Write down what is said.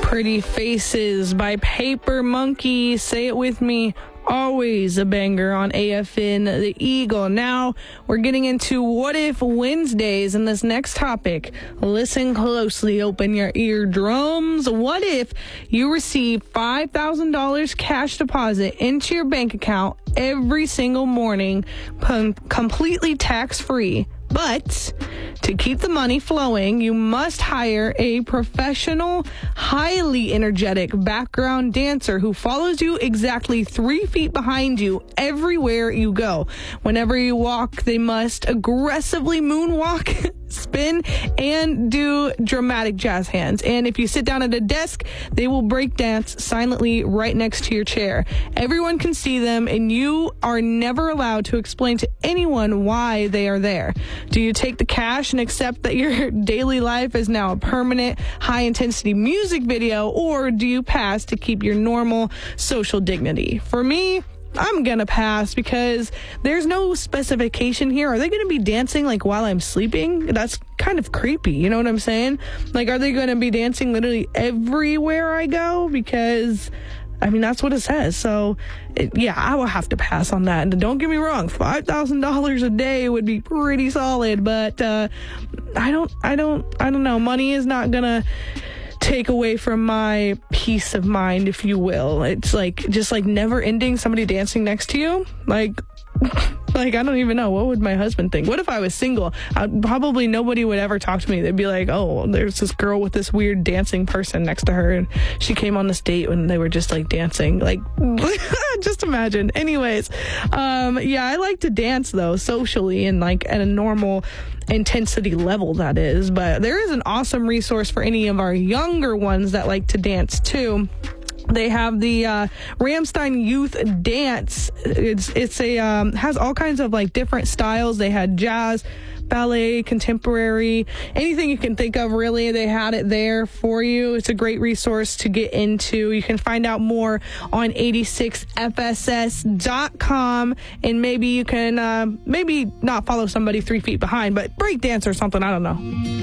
Pretty Faces by Paper Monkey. Say it with me. Always a banger on AFN The Eagle. Now we're getting into What If Wednesdays in this next topic. Listen closely, open your eardrums. What if you receive $5,000 cash deposit into your bank account every single morning, completely tax-free? But to keep the money flowing, you must hire a professional, highly energetic background dancer who follows you exactly 3 feet behind you everywhere you go. Whenever you walk, they must aggressively moonwalk, spin, and do dramatic jazz hands. And if you sit down at a desk, they will break dance silently right next to your chair. Everyone can see them, and you are never allowed to explain to anyone why they are there. Do you take the cash and accept that your daily life is now a permanent, high-intensity music video, or do you pass to keep your normal social dignity? For me, I'm gonna pass because there's no specification here. Are they gonna be dancing like while I'm sleeping? That's kind of creepy, you know what I'm saying? Like, are they gonna be dancing literally everywhere I go? Because I mean, that's what it says. So, yeah, I will have to pass on that. And don't get me wrong, $5,000 a day would be pretty solid, but I don't know. Money is not gonna take away from my peace of mind, if you will. It's like just like never ending somebody dancing next to you. Like I don't even know. What would my husband think? What if I was single? Probably nobody would ever talk to me. They'd be like, oh, there's this girl with this weird dancing person next to her, and she came on this date when they were just like dancing. Like, just imagine. Anyways, yeah, I like to dance though, socially and like at a normal intensity level, that is. But there is an awesome resource for any of our younger ones that like to dance too. They have the Ramstein Youth Dance. It's a has all kinds of like different styles. They had jazz, ballet, contemporary, anything you can think of, really. They had it there for you. It's a great resource to get into. You can find out more on 86fss.com, and maybe you can maybe not follow somebody 3 feet behind, but break dance or something. I don't know.